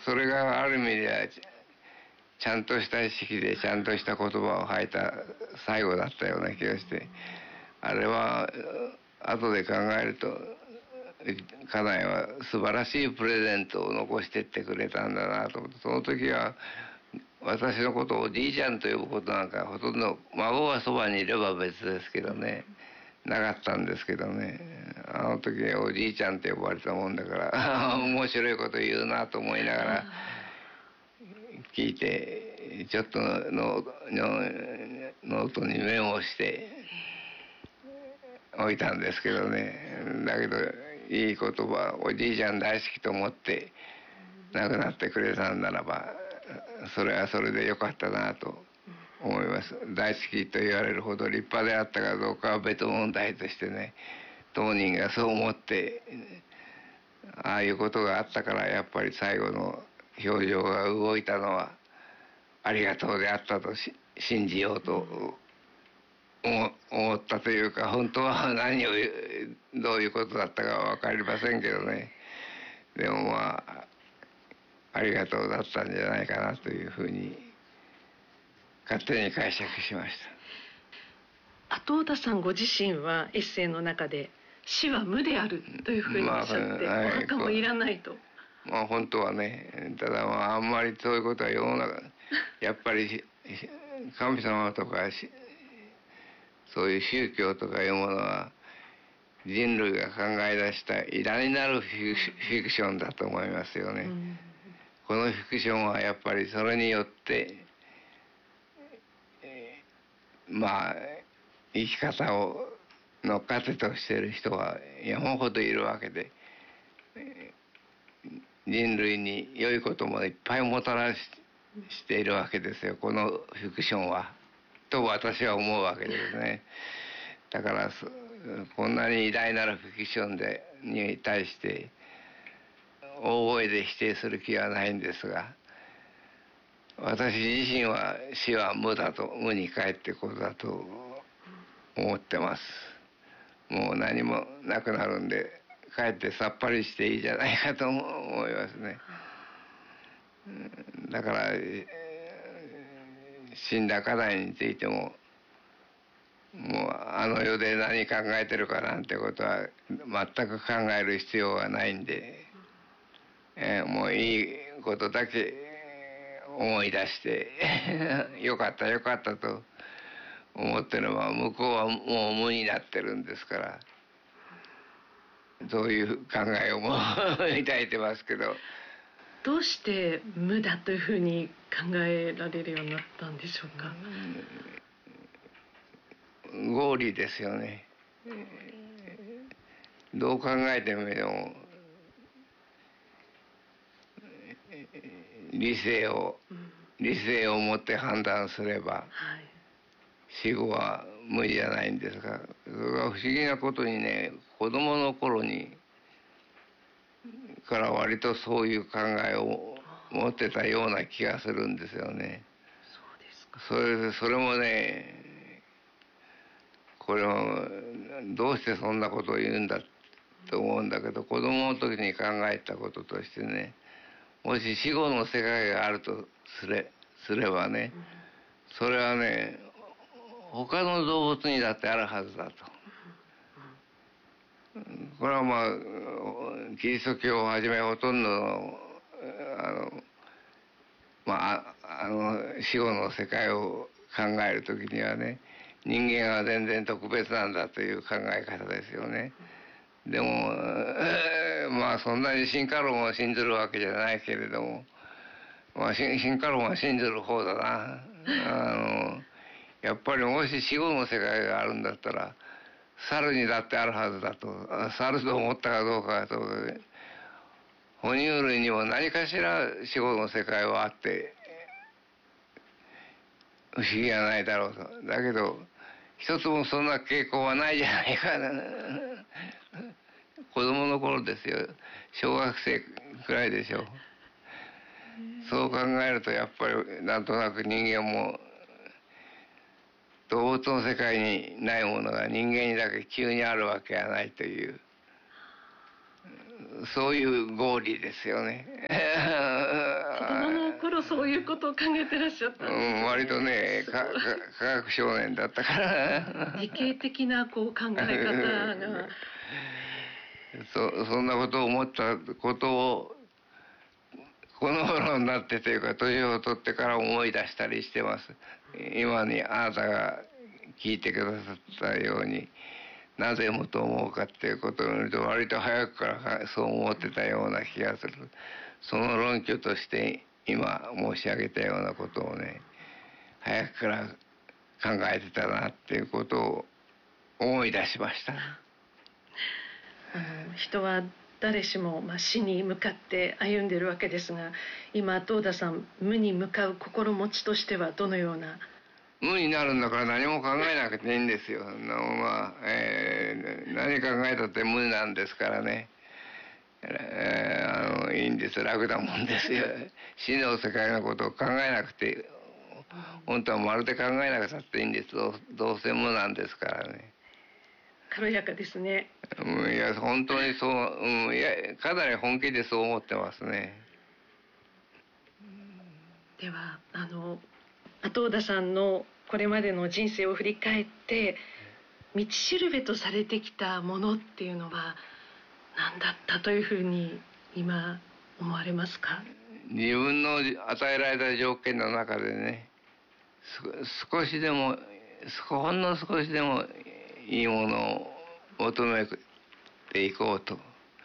それがある意味ではちゃんとした意識でちゃんとした言葉を吐いた最後だったような気がして、あれは後で考えると家内は素晴らしいプレゼントを残してってくれたんだなと思って、その時は私のことをおじいちゃんと呼ぶことなんかほとんど、孫がそばにいれば別ですけどね、なかったんですけどね、あの時おじいちゃんって呼ばれたもんだから面白いこと言うなと思いながら聞いて、ちょっとノートにメモして置いたんですけどね。だけどいい言葉、おじいちゃん大好きと思って亡くなってくれたんならば、それはそれでよかったなと思います。大好きと言われるほど立派であったかどうかは別問題としてね、当人がそう思ってああいうことがあったから、やっぱり最後の表情が動いたのはありがとうであったと信じようと思ったというか、本当は何をどういうことだったかは分かりませんけどね、でもまあありがとうだったんじゃないかなというふうに勝手に解釈しました。 後田さんご自身はエッセイの中で死は無であるというふうにおっしゃって、お墓もいらないと。 まあ本当はね、ただまああんまりそういうことは世の中やっぱり神様とかそういう宗教とかいうものは人類が考え出した偉大なるフィクションだと思いますよね。このフィクションはやっぱりそれによってまあ生き方をの糧としている人は山ほどいるわけで、人類に良いこともいっぱいもたらしているわけですよ、このフィクションは。と私は思うわけですね。だからこんなに偉大なるフィクションに対して大声で否定する気はないんですが、私自身は死は無に帰ってことだと思ってます。もう何もなくなるんで帰ってさっぱりしていいじゃないかと思いますね。だから死んだ家内についてももうあの世で何考えてるかなんてことは全く考える必要はないんで、もういいことだけ思い出してよかったよかったと思ってれば、向こうはもう無になってるんですから、そういう考えをも抱いてますけど。 どうして無だというふうに考えられるようになったんでしょうか。 合理ですよね。どう考えてみても理性を持って判断すれば、死後は無理じゃないんですが、それが不思議なことにね、子供の頃にから割とそういう考えを持ってたような気がするんですよね。 そうですか。 それもね、これはどうしてそんなことを言うんだと思うんだけど、子供の時に考えたこととしてね、もし死後の世界があるとすればね、それはね、他の動物にだってあるはずだと。これはまあキリスト教をはじめほとんどの死後の世界を考える時にはね、人間は全然特別なんだという考え方ですよね。でもまあそんなに進化論を信ずるわけじゃないけれども、まあ進化論は信ずる方だな。やっぱりもし死後の世界があるんだったら猿にだってあるはずだと。猿と思ったかどうかはと、哺乳類にも何かしら死後の世界はあって不思議はないだろうと。だけど一つもそんな傾向はないじゃないかな。子供の頃ですよ、小学生くらいでしょう。そう考えるとやっぱりなんとなく人間も動物の世界にないものが人間にだけ急にあるわけはないという、そういう合理ですよね。 もそういうことを考えてらっしゃったんですね。 割とね、科学少年だったから理系的なこう考え方がそんなことを思ったことをこの頃になってというか年を取ってから思い出したりしてます。今にあなたが聞いてくださったようになぜもと思うかっていうことを見ると割と早くからそう思ってたような気がする。その論拠として今申し上げたようなことをね早くから考えてたなっていうことを思い出しました。 人は誰しも、死に向かって歩んでいるわけですが、今東田さん無に向かう心持ちとしてはどのような。 無になるんだから何も考えなくていいんですよ。何考えたって無なんですからね。いいんです。楽なもんですよ。死の世界のことを考えなくて本当はまるで考えなくたっていいんです。どうせ無なんですからね。 軽やかですね。 いや本当にそう、いやかなり本気でそう思ってますね。 では東田さんのこれまでの人生を振り返って道しるべとされてきたものっていうのは何だったというふうに今思われますか？ 自分の与えられた条件の中でね少しでもほんの少しでもいいものを求めていこうと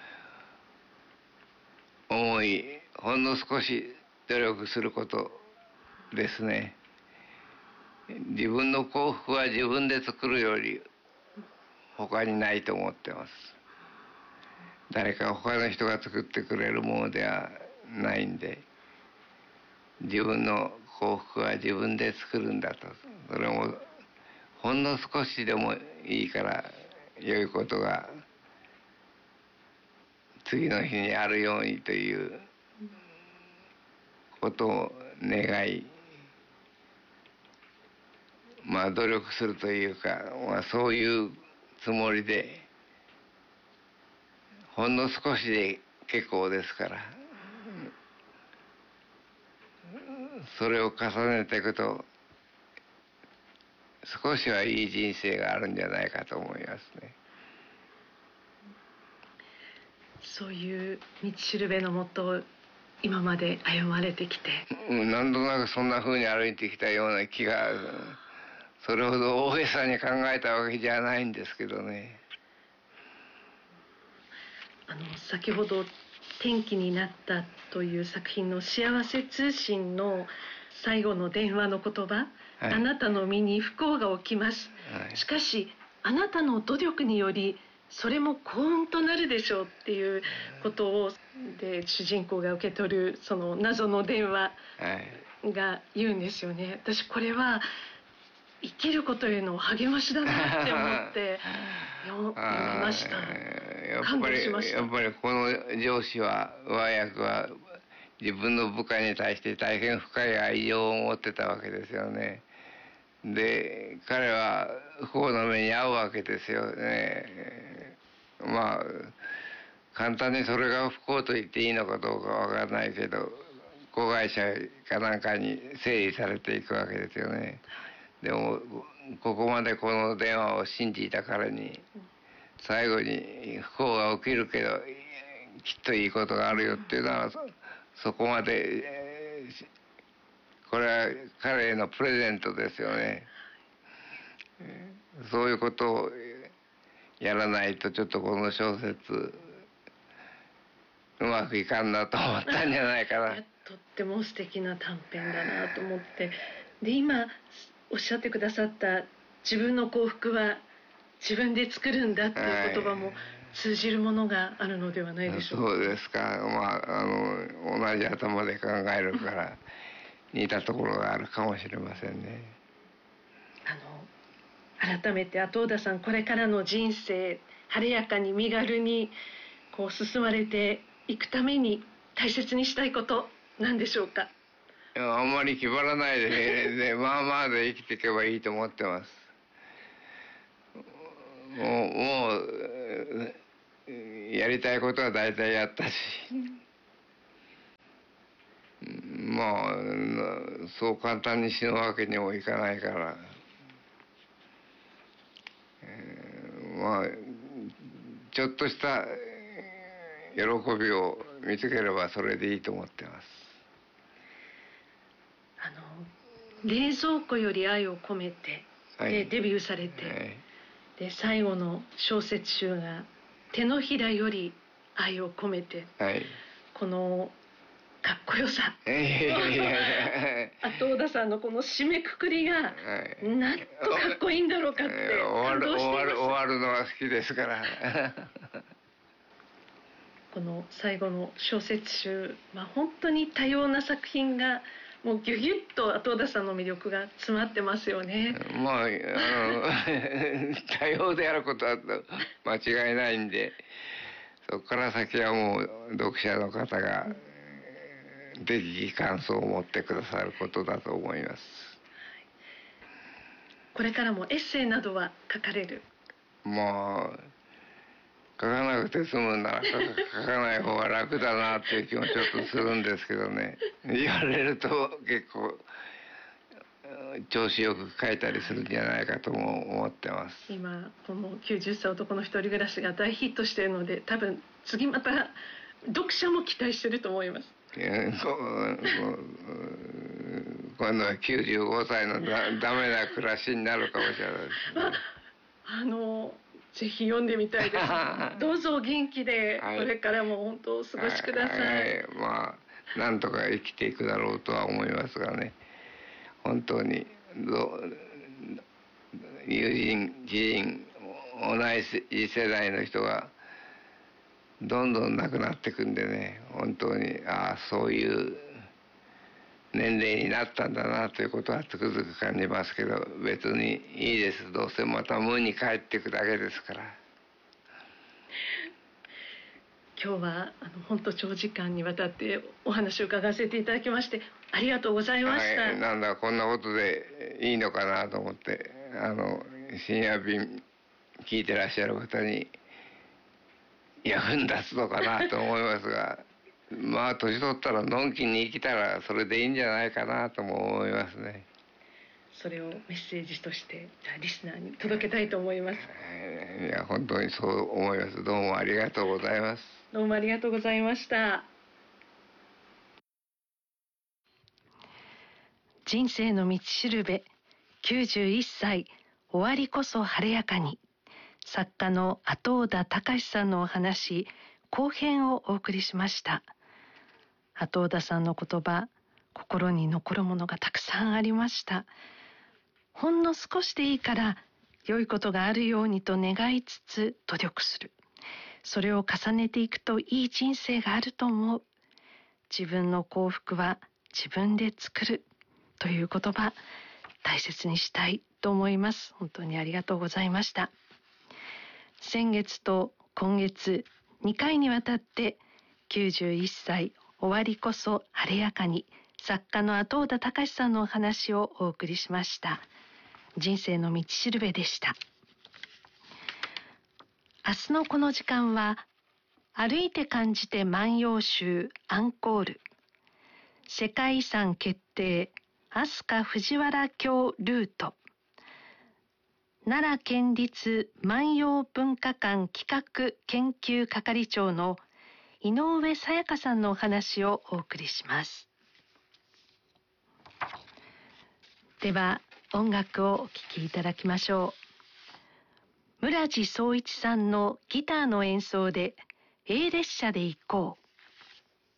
思いほんの少し努力することですね。自分の幸福は自分で作るより他にないと思ってます。誰か他の人が作ってくれるものではないんで自分の幸福は自分で作るんだと。それもほんの少しでもいいから良いことが次の日にあるようにということを願い努力するというか、そういうつもりでほんの少しで結構ですからそれを重ねていくと少しはいい人生があるんじゃないかと思いますね。 そういう道しるべのもとを今まで歩まれてきて、 なんとなくそんな風に歩いてきたような気がそれほど大げさに考えたわけじゃないんですけどね。 先ほど「転機になった」という作品の幸せ通信の最後の電話の言葉、はい、あなたの身に不幸が起きます、はい、しかしあなたの努力によりそれも幸運となるでしょうっていうことをで主人公が受け取るその謎の電話が言うんですよね。私これは生きることへの励ましだなって思って読みました。感動しました。 やっぱりこの上司は上役は自分の部下に対して大変深い愛情を持ってたわけですよね。で彼は不幸の目に遭うわけですよね。簡単にそれが不幸と言っていいのかどうかわからないけど子会社かなんかに整理されていくわけですよね。でもここまでこの電話を信じた彼に最後に不幸が起きるけどきっといいことがあるよっていうのはそこまで、これは彼へのプレゼントですよね。そういうことをやらないとちょっとこの小説うまくいかんなと思ったんじゃないかな。 とっても素敵な短編だなと思って、で今おっしゃってくださった自分の幸福は自分で作るんだっていう言葉も通じるものがあるのではないでしょうか。 そうですか。同じ頭で考えるから似たところがあるかもしれませんね。 改めて東田さんこれからの人生晴れやかに身軽にこう進まれていくために大切にしたいこと何でしょうか。 あんまり気張らないでまあまあで生きていけばいいと思ってます。もうやりたいことは大体やったしまあそう簡単に死ぬわけにもいかないから、まあちょっとした喜びを見つければそれでいいと思ってます。 冷蔵庫より愛を込めてでデビューされて、で最後の小説集が手のひらより愛を込めて、このかっこよさ、後田さんのこの締めくくりがなんとかっこいいんだろうかって感動しています。 終わるのが好きですからこの最後の小説集、本当に多様な作品がもうギュギュッと後田さんの魅力が詰まってますよね。 まあ多様であることは間違いないんで、そこから先はもう読者の方が適宜感想を持ってくださることだと思います。 これからもエッセイなどは書かれる？ まあ書かなくて済むなら書かない方が楽だなっていう気もちょっとするんですけどね、言われると結構調子よく書いたりするんじゃないかとも思ってます。 今この90歳男の一人暮らしが大ヒットしているので、多分次また読者も期待してると思います。 今度は95歳のダメな暮らしになるかもしれないです。 ぜひ読んでみたいです。どうぞお元気でこれからも本当お過ごしください。 まあなんとか生きていくだろうとは思いますがね、本当に友人知人同じ世代の人がどんどん亡くなってくんでね、本当にそういう年齢になったんだなということはつくづく感じますけど、別にいいです。どうせまた無に帰っていくだけですから。 今日は本当長時間にわたってお話を伺わせていただきましてありがとうございました。 なんだこんなことでいいのかなと思って深夜便聞いてらっしゃる方に役に立つのかなと思いますがまあ年取ったらのんきに生きたらそれでいいんじゃないかなとも思いますね。 それをメッセージとしてリスナーに届けたいと思います。 いや本当にそう思います。どうもありがとうございます。 どうもありがとうございました。人生の道しるべ、91歳終わりこそ晴れやかに、作家の後田隆さんのお話後編をお送りしました。後田さんの言葉、心に残るものがたくさんありました。ほんの少しでいいから良いことがあるようにと願いつつ努力する。それを重ねていくといい人生があると思う。自分の幸福は自分で作るという言葉、大切にしたいと思います。本当にありがとうございました。先月と今月2回にわたって91歳終わりこそ晴れやかに、作家の後田隆さんのお話をお送りしました。人生の道しるべでした。明日のこの時間は歩いて感じて万葉集アンコール、世界遺産決定飛鳥藤原京ルート、奈良県立万葉文化館企画研究係長の井上さやかさんのお話をお送りします。では音楽をお聴きいただきましょう。村地宗一さんのギターの演奏で A 列車で行こう。